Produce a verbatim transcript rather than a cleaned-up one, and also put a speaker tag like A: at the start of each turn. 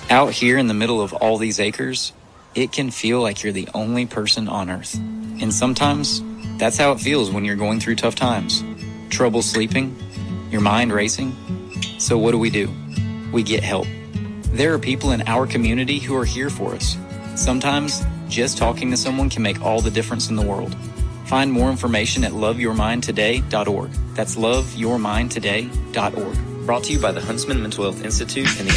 A: Out here in the middle of all these acres, it can feel like you're the only person on Earth. And sometimes, that's how it feels when you're going through tough times. Trouble sleeping, your mind racing. So what do we do? We get help. There are people in our community who are here for us. Sometimes, just talking to someone can make all the difference in the world. Find more information at love your mind today dot org. That's love your mind today dot org. Brought to you by the Huntsman Mental Health Institute and the